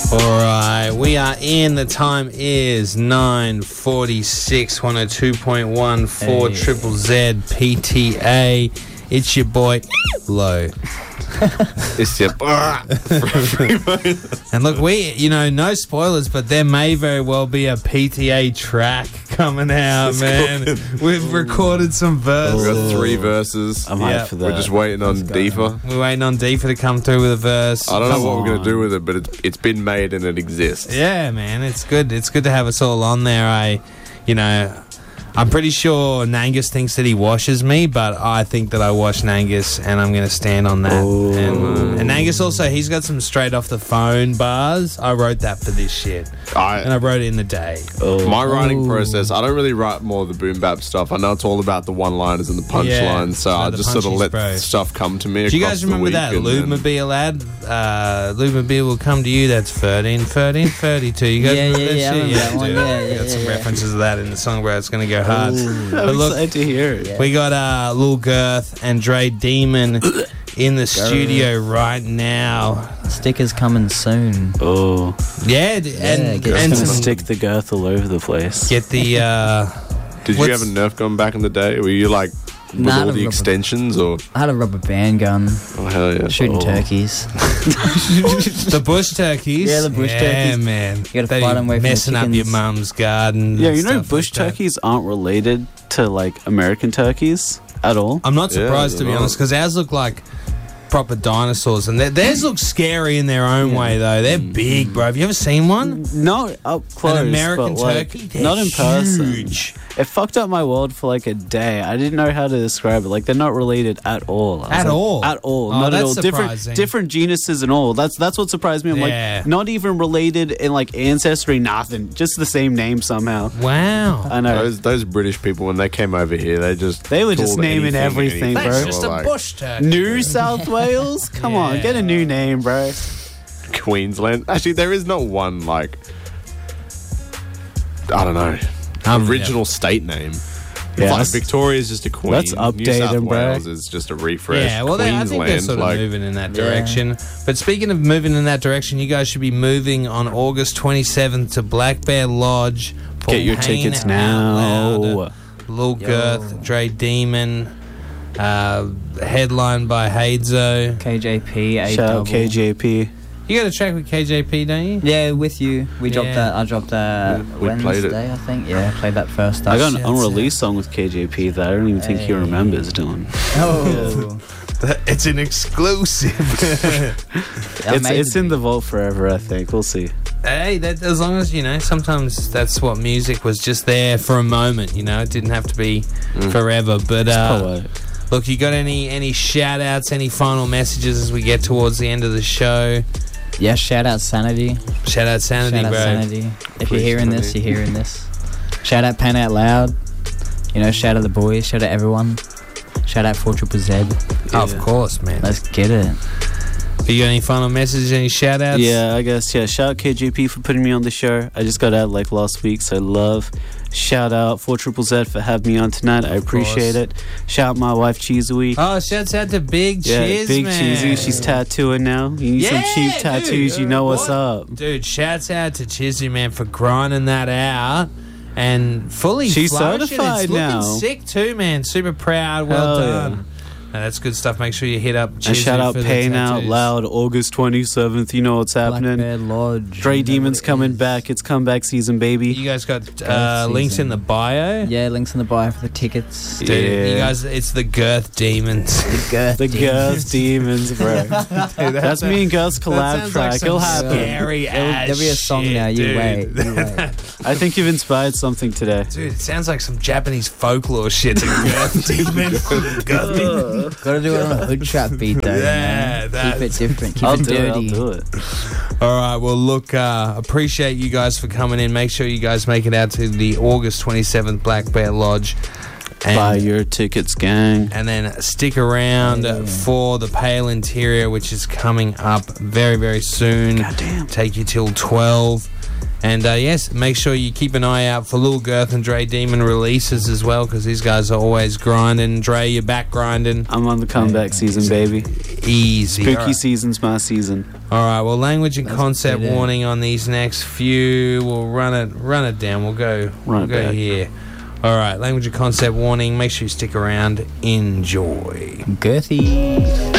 Alright, we are in. The time is 9:46, 102.14 Triple Z PTA. It's your boy Low. It's your And look, no spoilers, but there may very well be a PTA track coming out, man. We've recorded some verses. We've got 3 verses. I'm hyped for that. We're just waiting on Deefa. We're waiting on Deefa to come through with a verse. I don't know what we're going to do with it, but it's been made and it exists. Yeah, man, it's good. It's good to have us all on there. I'm pretty sure Nangus thinks that he washes me, but I think that I wash Nangus, and I'm going to stand on that. And Nangus also, he's got some straight off the phone bars. I wrote that for this shit. And I wrote it in the day. My writing process, I don't really write more of the boom bap stuff. I know it's all about the one-liners and the punchlines, so I just sort of let stuff come to me. Do you guys remember that Lubemobile ad? Lubemobile will come to you. That's 13, 32. You guys remember that shit? That one. Got some references of that in the song where it's going to go hard. I'm excited to hear it. We got Lil Girth and Dre Demon in the studio right now. Stickers coming soon. Oh. Yeah, and some stick the girth all over the place. Get the Did you have a Nerf gun back in the day? Were you like with all the extensions, or I had a rubber band gun. Oh hell yeah! Shooting turkeys. The bush turkeys. Yeah, the bush turkeys. Yeah, man. You gotta fight them away from messing the up your chickens. mum's garden. Yeah, and stuff bush like turkeys aren't related to like American turkeys at all. I'm not surprised to be honest, because ours look like proper dinosaurs, and theirs look scary in their own way though. They're big, bro. Have you ever seen one? Not up close. An American but, turkey? Like, not in person. Huge. It fucked up my world for like a day. I didn't know how to describe it. Like they're not related at all. At all? At all. Oh, not at all. that's surprising. Different genuses and all. That's what surprised me. I'm Yeah. like, not even related in like ancestry, nothing. Just the same name somehow. Wow. I know. those British people, when they came over here, they were just called naming everything, bro. That's just They a were like, bush turkey. New South Wales? Come on, get a new name, bro. Queensland. Actually, there is not one like I don't know original state name. Yeah, Like Victoria's just a queen. let's New update South them, bro. Wales is just a refresh. Yeah, well, I think they're Queensland, sort of like, moving in that direction. But speaking of moving in that direction, you guys should be moving on August 27th to Black Bear Lodge. For Get your Pain tickets Out now. Loud. Lil Girth, Dre Demon, headlined by Hadzo. KJP, Shout out KJP. You got a track with KJP, don't you? Yeah, with you. We dropped Yeah. that. I dropped that We played it. Wednesday, I think. Yeah, played that first up. I got an shit, unreleased song with KJP that I don't even think he remembers doing. Oh. It's an exclusive. It's in the vault forever, I think. We'll see. Hey, as long as, sometimes that's what music was, just there for a moment, it didn't have to be forever. But look, you got any shout outs, any final messages as we get towards the end of the show? Yeah, shout out Sanity. Shout out Sanity, Shout out bro. Sanity. If you're hearing this, you're hearing this. Shout out Pain Out Loud. Shout out the boys. Shout out everyone. Shout out 4 Triple Z. Oh, of course, man. Let's get it. You got any final messages, any shout outs? Yeah, I guess, shout out KJP for putting me on the show. I just got out like last week, so love. Shout out 4 Triple Z for having me on tonight. I appreciate it. Shout out my wife Cheesy. Oh, shouts out to Big Cheese, Big man. Cheesy. She's tattooing now. You need some cheap tattoos, dude. you know what's up. Dude, shouts out to Chizzy, man, for grinding that out and fully She's flourishing. certified it's now. looking sick too, man. Super proud. Well Hell done. yeah. No, that's good stuff. Make sure you hit up Chizzy And shout out for the Pain Out tattoos. Loud, August 27th. You know what's Black happening. Bear Lodge. Dre Demon's coming back. It's comeback season, baby. You guys got links in the bio? Yeah, links in the bio for the tickets. Dude, Yeah. you guys, it's the Girth Demons. The Girth Demons, bro. That's me and Girth's collab track. It'll happen. Scary ass There'll be a song shit, now. You dude. wait. I think you've inspired something today. Dude, it sounds like some Japanese folklore shit. The Girth Demon. Girth Demon. Gotta do it on a hood trap beat though. Yeah, Keep it different. Keep I'll it do it. dirty. I'll do it. All right, well, look, appreciate you guys for coming in. Make sure you guys make it out to the August 27th Black Bear Lodge. Buy your tickets, gang. And then stick around for the Pale Interior, which is coming up very, very soon. Goddamn. Take you till 12. And yes, make sure you keep an eye out for Lil Girth and Dre Demon releases as well, because these guys are always grinding. Dre, you're back grinding. I'm on the comeback season, baby. Easy. Spooky season's my season. All right. Well, language and concept warning on these next few. We'll run it down. We'll go here. All right. Language and concept warning. Make sure you stick around. Enjoy. Girthy.